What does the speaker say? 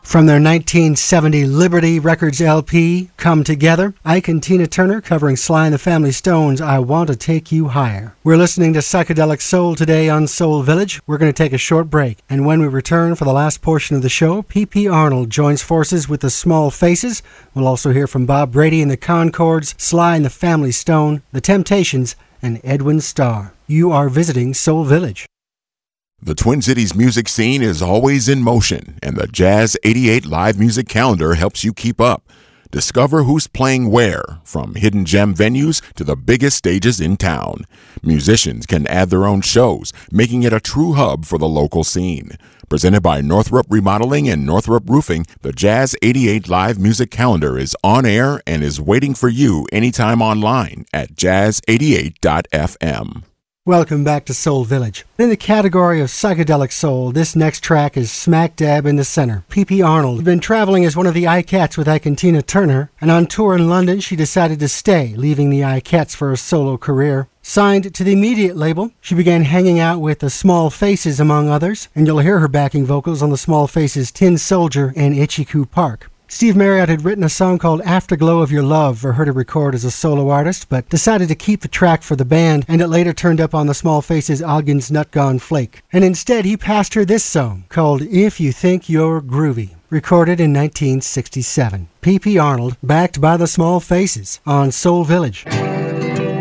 From their 1970 Liberty Records LP, Come Together, Ike and Tina Turner covering Sly and the Family Stone's I Want to Take You Higher. We're listening to Psychedelic Soul today on Soul Village. We're going to take a short break, and when we return for the last portion of the show, P.P. Arnold joins forces with the Small Faces. We'll also hear from Bob Brady and the Concords, Sly and the Family Stone, The Temptations, and Edwin Starr. You are visiting Soul Village. The Twin Cities music scene is always in motion, and the Jazz 88 live music calendar helps you keep up. Discover who's playing where, from hidden gem venues to the biggest stages in town. Musicians can add their own shows, making it a true hub for the local scene. Presented by Northrop Remodeling and Northrop Roofing, the Jazz 88 live music calendar is on air and is waiting for you anytime online at jazz88.fm. Welcome back to Soul Village. In the category of psychedelic soul, this next track is smack dab in the center. P.P. Arnold had been traveling as one of the Ikettes with Ike and Tina Turner, and on tour in London she decided to stay, leaving the Ikettes for a solo career. Signed to the Immediate label, she began hanging out with the Small Faces, among others, and you'll hear her backing vocals on the Small Faces' Tin Soldier and Itchy-Coo Park. Steve Marriott had written a song called Afterglow of Your Love for her to record as a solo artist, but decided to keep the track for the band, and it later turned up on the Small Faces' Ogden's Nut Gone Flake. And instead, he passed her this song, called If You Think You're Groovy, recorded in 1967. P.P. Arnold, backed by the Small Faces, on Soul Village.